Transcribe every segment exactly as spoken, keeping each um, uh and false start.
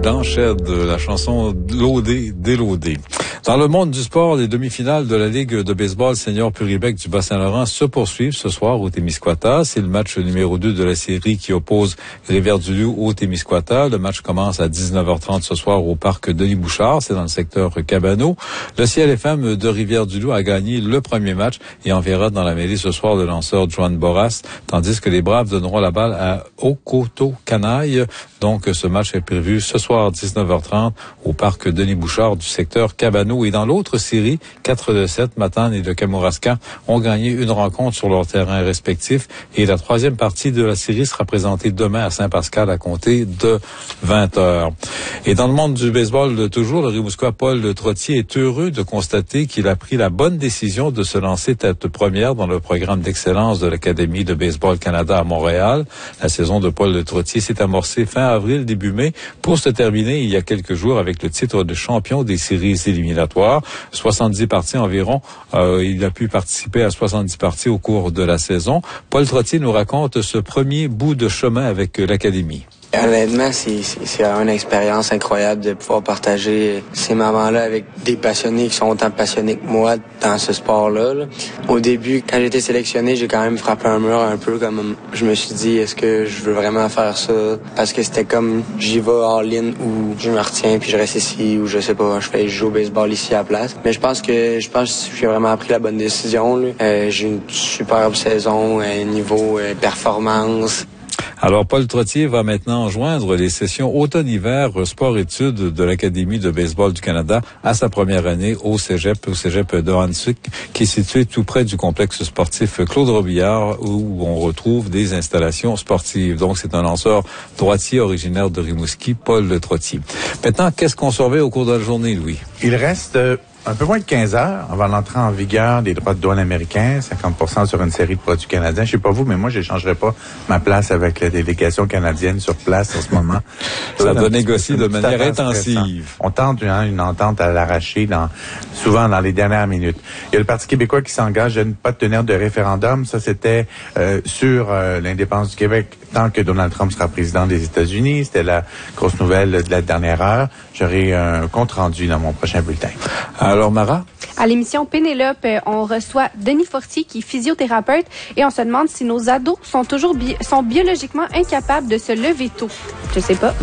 Blanchette, la chanson Loadé, déloadé. Dans le monde du sport, les demi-finales de la Ligue de baseball senior Puribec du Bas-Saint-Laurent se poursuivent ce soir au Témiscouata. C'est le match numéro deux de la série qui oppose Rivière-du-Loup au Témiscouata. Le match commence à dix-neuf heures trente ce soir au parc Denis-Bouchard. C'est dans le secteur Cabano. Le C L F M de Rivière-du-Loup a gagné le premier match et enverra dans la mêlée ce soir le lanceur Joan Boras, tandis que les Braves donneront la balle à Okoto Canaille. Donc, ce match est prévu ce soir à dix-neuf heures trente au parc Denis-Bouchard du secteur Cabano. Et dans l'autre série, quatre de sept, Matane et le Kamouraska ont gagné une rencontre sur leur terrain respectif. Et la troisième partie de la série sera présentée demain à Saint-Pascal à compter de vingt heures. Et dans le monde du baseball de toujours, le Rimouskois Paul Trottier est heureux de constater qu'il a pris la bonne décision de se lancer tête première dans le programme d'excellence de l'Académie de baseball Canada à Montréal. La saison de Paul Trottier s'est amorcée fin avril, début mai, pour se terminer il y a quelques jours avec le titre de champion des séries éliminatoires. soixante-dix parties environ. Euh, il a pu participer à soixante-dix parties au cours de la saison. Paul Trottier nous raconte ce premier bout de chemin avec l'Académie. Honnêtement, c'est, c'est, c'est vraiment une expérience incroyable de pouvoir partager ces moments-là avec des passionnés qui sont autant passionnés que moi dans ce sport-là. Là. Au début, quand j'ai été sélectionné, j'ai quand même frappé un mur un peu. Comme je me suis dit, est-ce que je veux vraiment faire ça? Parce que c'était comme, j'y vais all-in ou je me retiens puis je reste ici ou je sais pas, je fais je joue au baseball ici à la place. Mais je pense que je pense que j'ai vraiment pris la bonne décision. Là. Euh, j'ai une superbe saison, euh, niveau euh, performance. Alors, Paul Trottier va maintenant joindre les sessions automne-hiver sport-études de l'Académie de baseball du Canada à sa première année au cégep, au cégep de Hanswick, qui est situé tout près du complexe sportif Claude Robillard, où on retrouve des installations sportives. Donc, c'est un lanceur droitier originaire de Rimouski, Paul Trottier. Maintenant, qu'est-ce qu'on surveille au cours de la journée, Louis? Il reste euh, un peu moins de quinze heures avant l'entrée en vigueur des droits de douane américains, cinquante pour cent sur une série de produits canadiens. Je sais pas vous, mais moi, je n'échangerai pas ma place avec la délégation canadienne sur place en ce moment. Ça doit négocier de manière intensive. Stressant. On tente hein, une entente à l'arracher, dans, souvent dans les dernières minutes. Il y a le Parti québécois qui s'engage à ne pas tenir de référendum. Ça, c'était euh, sur euh, l'indépendance du Québec tant que Donald Trump sera président des États-Unis. C'était la grosse nouvelle de la dernière heure. J'aurai un compte rendu dans mon prochain bulletin. Alors, Mara? À l'émission Pénélope, on reçoit Denis Fortier, qui est physiothérapeute, et on se demande si nos ados sont toujours bi- sont biologiquement incapables de se lever tôt. Je sais pas.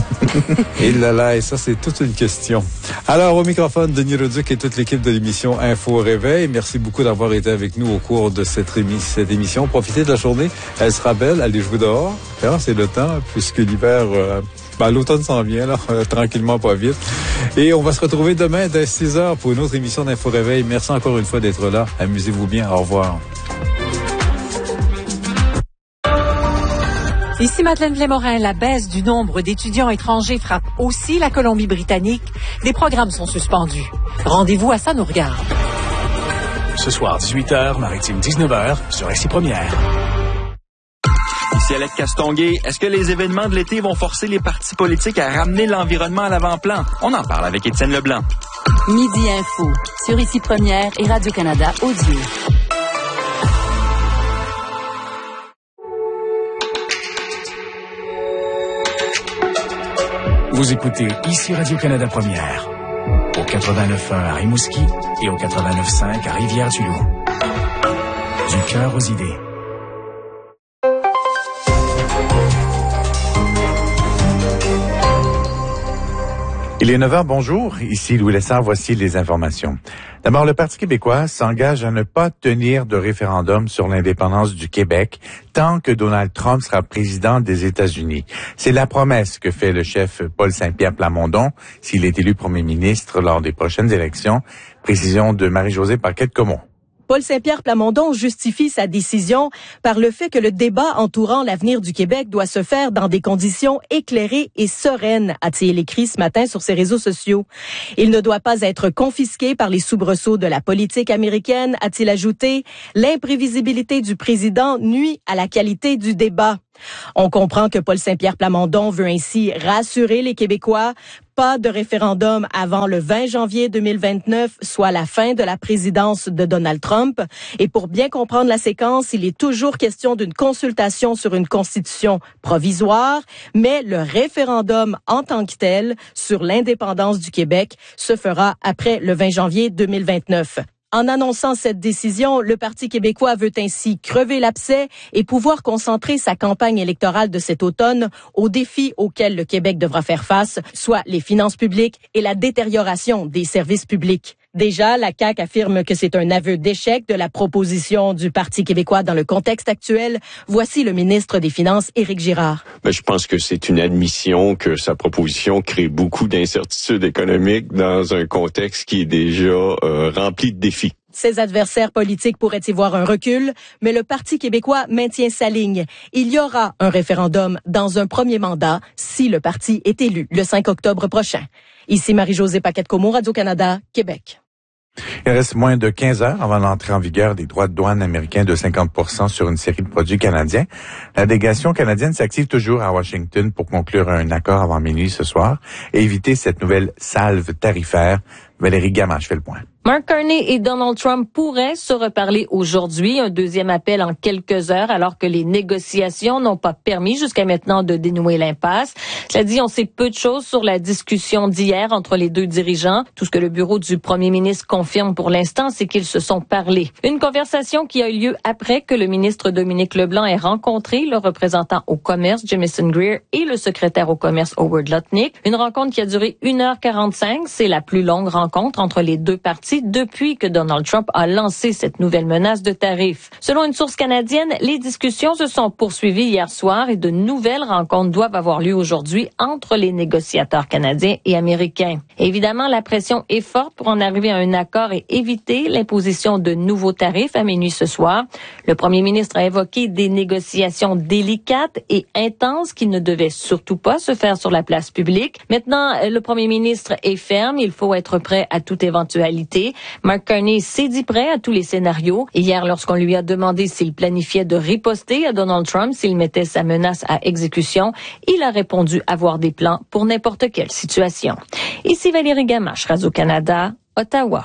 Et là là, et ça, c'est toute une question. Alors, au microphone, Denis Leduc et toute l'équipe de l'émission Info Réveil. Merci beaucoup d'avoir été avec nous au cours de cette, émi- cette émission. Profitez de la journée. Elle sera belle. Allez jouer dehors. Alors, c'est le temps, puisque l'hiver... Euh, Ben, l'automne s'en vient, là, euh, tranquillement, pas vite. Et on va se retrouver demain dès six heures pour une autre émission d'Info Réveil. Merci encore une fois d'être là. Amusez-vous bien. Au revoir. Ici Madeleine Lémorin, la baisse du nombre d'étudiants étrangers frappe aussi la Colombie-Britannique. Des programmes sont suspendus. Rendez-vous à Ça nous regarde. Ce soir, dix-huit heures, Maritime dix-neuf heures, sur R C Première. Ici Alec Castonguay, est-ce que les événements de l'été vont forcer les partis politiques à ramener l'environnement à l'avant-plan? On en parle avec Étienne Leblanc. Midi Info, sur Ici Première et Radio-Canada Audio. Vous écoutez Ici Radio-Canada Première, au quatre-vingt-neuf point un à Rimouski et au quatre-vingt-neuf point cinq à Rivière-du-Loup. Du cœur aux idées. Il est neuf heures, bonjour. Ici Louis Lessard, voici les informations. D'abord, le Parti québécois s'engage à ne pas tenir de référendum sur l'indépendance du Québec tant que Donald Trump sera président des États-Unis. C'est la promesse que fait le chef Paul Saint-Pierre Plamondon s'il est élu premier ministre lors des prochaines élections. Précision de Marie-Josée Paquette-Comont. Paul Saint-Pierre Plamondon justifie sa décision par le fait que le débat entourant l'avenir du Québec doit se faire dans des conditions éclairées et sereines, a-t-il écrit ce matin sur ses réseaux sociaux. Il ne doit pas être confisqué par les soubresauts de la politique américaine, a-t-il ajouté. L'imprévisibilité du président nuit à la qualité du débat. On comprend que Paul Saint-Pierre Plamondon veut ainsi rassurer les Québécois. Pas de référendum avant le vingt janvier deux mille vingt-neuf, soit la fin de la présidence de Donald Trump. Et pour bien comprendre la séquence, il est toujours question d'une consultation sur une constitution provisoire, mais le référendum en tant que tel sur l'indépendance du Québec se fera après le vingt janvier deux mille vingt-neuf. En annonçant cette décision, le Parti québécois veut ainsi crever l'abcès et pouvoir concentrer sa campagne électorale de cet automne aux défis auxquels le Québec devra faire face, soit les finances publiques et la détérioration des services publics. Déjà, la C A Q affirme que c'est un aveu d'échec de la proposition du Parti québécois dans le contexte actuel. Voici le ministre des Finances, Éric Girard. Ben, je pense que c'est une admission que sa proposition crée beaucoup d'incertitudes économiques dans un contexte qui est déjà euh, rempli de défis. Ses adversaires politiques pourraient y voir un recul, mais le Parti québécois maintient sa ligne. Il y aura un référendum dans un premier mandat si le parti est élu le cinq octobre prochain. Ici Marie-Josée Paquette-Comeau, Radio-Canada, Québec. Il reste moins de quinze heures avant l'entrée en vigueur des droits de douane américains de cinquante pour cent sur une série de produits canadiens. La délégation canadienne s'active toujours à Washington pour conclure un accord avant minuit ce soir et éviter cette nouvelle salve tarifaire. Valérie Gamache fait le point. Mark Carney et Donald Trump pourraient se reparler aujourd'hui, un deuxième appel en quelques heures, alors que les négociations n'ont pas permis jusqu'à maintenant de dénouer l'impasse. Cela dit, on sait peu de choses sur la discussion d'hier entre les deux dirigeants. Tout ce que le bureau du premier ministre confirme pour l'instant, c'est qu'ils se sont parlé. Une conversation qui a eu lieu après que le ministre Dominique Leblanc ait rencontré le représentant au commerce, Jamison Greer, et le secrétaire au commerce, Howard Lutnick. Une rencontre qui a duré une heure quarante-cinq. C'est la plus longue rencontre entre les deux parties depuis que Donald Trump a lancé cette nouvelle menace de tarifs. Selon une source canadienne, les discussions se sont poursuivies hier soir et de nouvelles rencontres doivent avoir lieu aujourd'hui entre les négociateurs canadiens et américains. Évidemment, la pression est forte pour en arriver à un accord et éviter l'imposition de nouveaux tarifs à minuit ce soir. Le premier ministre a évoqué des négociations délicates et intenses qui ne devaient surtout pas se faire sur la place publique. Maintenant, le premier ministre est ferme. Il faut être prêt à toute éventualité. Mark Carney s'est dit prêt à tous les scénarios. Hier, lorsqu'on lui a demandé s'il planifiait de riposter à Donald Trump, s'il mettait sa menace à exécution, il a répondu avoir des plans pour n'importe quelle situation. Ici Valérie Gamache, Radio-Canada, Ottawa.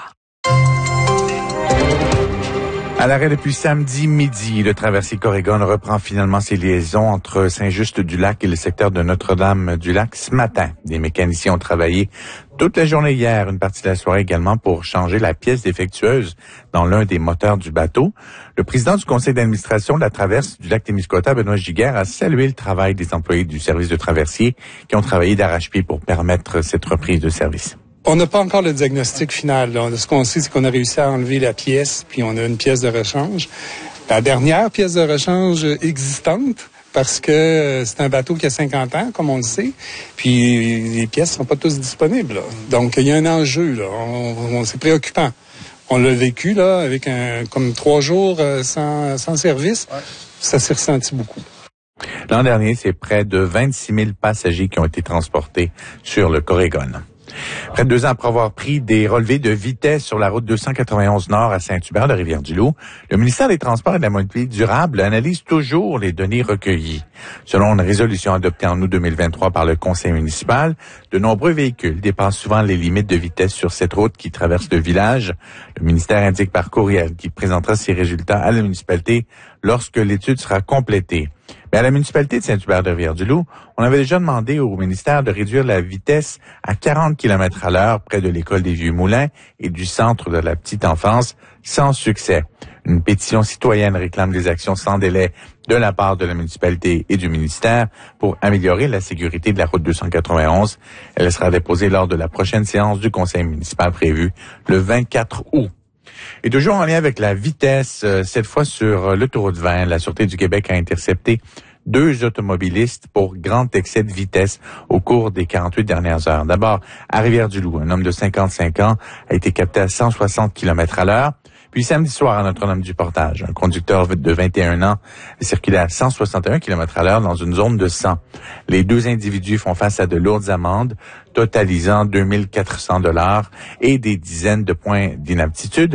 À l'arrêt depuis samedi midi, le traversier Corrigan reprend finalement ses liaisons entre Saint-Just-du-Lac et le secteur de Notre-Dame-du-Lac ce matin. Des mécaniciens ont travaillé toute la journée hier, une partie de la soirée également, pour changer la pièce défectueuse dans l'un des moteurs du bateau. Le président du conseil d'administration de la traverse du lac Témiscouata, Benoît Giguère, a salué le travail des employés du service de traversier qui ont travaillé d'arrache-pied pour permettre cette reprise de service. On n'a pas encore le diagnostic final. Là. Ce qu'on sait, c'est qu'on a réussi à enlever la pièce, puis on a une pièce de rechange. La dernière pièce de rechange existante, parce que c'est un bateau qui a cinquante ans, comme on le sait, puis les pièces sont pas tous disponibles. Là. Donc, il y a un enjeu. Là. On, on, c'est préoccupant. On l'a vécu là avec un comme trois jours sans, sans service. Ouais. Ça s'est ressenti beaucoup. L'an dernier, c'est près de vingt-six mille passagers qui ont été transportés sur le Corrigan. Près de deux ans après avoir pris des relevés de vitesse sur la route deux cent quatre-vingt-onze Nord à Saint-Hubert de Rivière-du-Loup, le ministère des Transports et de la Mobilité durable analyse toujours les données recueillies. Selon une résolution adoptée en août deux mille vingt-trois par le conseil municipal, de nombreux véhicules dépassent souvent les limites de vitesse sur cette route qui traverse le village. Le ministère indique par courriel qu'il présentera ses résultats à la municipalité lorsque l'étude sera complétée. Mais à la municipalité de Saint-Hubert de Rivière-du-Loup, on avait déjà demandé au ministère de réduire la vitesse à quarante kilomètres à l'heure près de l'école des Vieux-Moulins et du centre de la petite enfance, sans succès. Une pétition citoyenne réclame des actions sans délai de la part de la municipalité et du ministère pour améliorer la sécurité de la route deux cent quatre-vingt-onze. Elle sera déposée lors de la prochaine séance du conseil municipal prévue le vingt-quatre août. Et toujours en lien avec la vitesse, euh, cette fois sur l'autoroute vingt, la Sûreté du Québec a intercepté deux automobilistes pour grand excès de vitesse au cours des quarante-huit dernières heures. D'abord, à Rivière-du-Loup, un homme de cinquante-cinq ans a été capté à cent soixante kilomètres à l'heure. Puis samedi soir, à Notre-Dame-du-Portage, un conducteur de vingt et un ans circulait à cent soixante et un kilomètres à l'heure dans une zone de cent. Les deux individus font face à de lourdes amendes, totalisant deux mille quatre cents dollars et des dizaines de points d'inaptitude.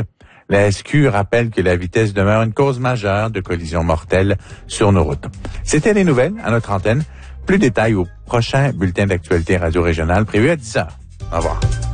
La S Q rappelle que la vitesse demeure une cause majeure de collisions mortelles sur nos routes. C'était les nouvelles à notre antenne. Plus de détails au prochain bulletin d'actualité radio régionale prévu à dix heures. Au revoir.